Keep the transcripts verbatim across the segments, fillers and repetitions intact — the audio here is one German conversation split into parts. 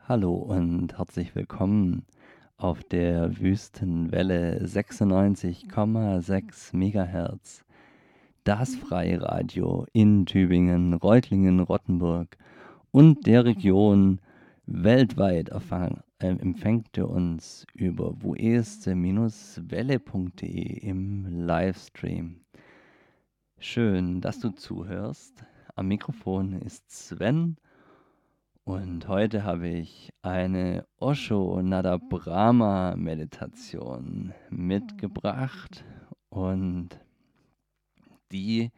Hallo und herzlich willkommen auf der Wüstenwelle sechsundneunzig Komma sechs Megahertz. Das Freiradio in Tübingen, Reutlingen, Rottenburg und der Region weltweit erfang, äh, empfängt ihr uns über vueste punkt de im Livestream. Schön, dass du zuhörst. Am Mikrofon ist Sven. Und heute habe ich eine Osho Nada Brahma Meditation mitgebracht und die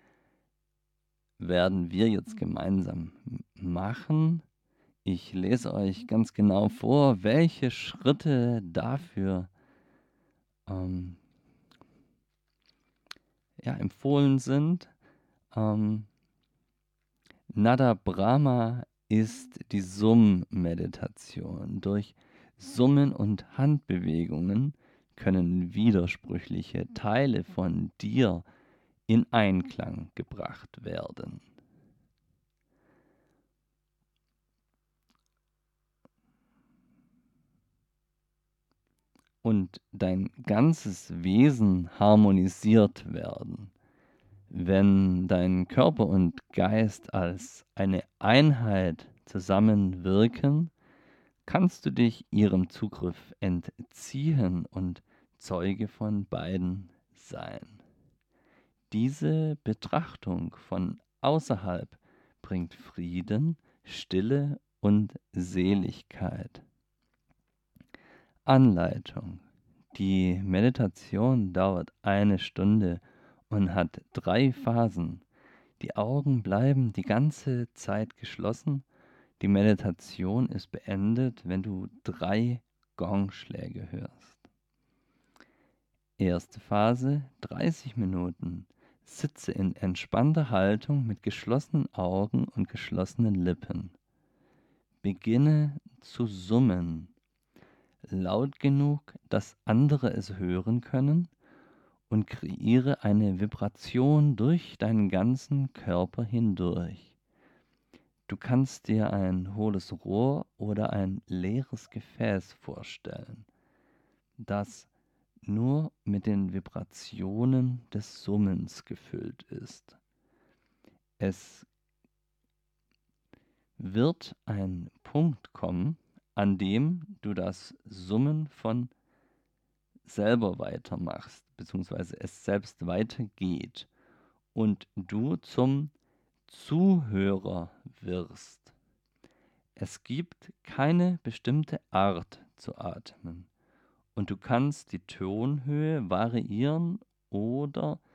werden wir jetzt gemeinsam machen. Ich lese euch ganz genau vor, welche Schritte dafür ähm, ja, empfohlen sind. Ähm, Nada Brahma ist die Summ-Meditation. Durch Summen und Handbewegungen können widersprüchliche Teile von dir in Einklang gebracht werden. Und dein ganzes Wesen harmonisiert werden. Wenn dein Körper und Geist als eine Einheit zusammenwirken, kannst du dich ihrem Zugriff entziehen und Zeuge von beiden sein. Diese Betrachtung von außerhalb bringt Frieden, Stille und Seligkeit. Anleitung. Die Meditation dauert eine Stunde und hat drei Phasen. Die Augen bleiben die ganze Zeit geschlossen. Die Meditation ist beendet, wenn du drei Gongschläge hörst. Erste Phase, dreißig Minuten. Sitze in entspannter Haltung mit geschlossenen Augen und geschlossenen Lippen. Beginne zu summen. Laut genug, dass andere es hören können, und kreiere eine Vibration durch deinen ganzen Körper hindurch. Du kannst dir ein hohles Rohr oder ein leeres Gefäß vorstellen, das nur mit den Vibrationen des Summens gefüllt ist. Es wird ein Punkt kommen, an dem du das Summen von selber weitermachst, beziehungsweise es selbst weitergeht und du zum Zuhörer wirst. Es gibt keine bestimmte Art zu atmen und du kannst die Tonhöhe variieren oder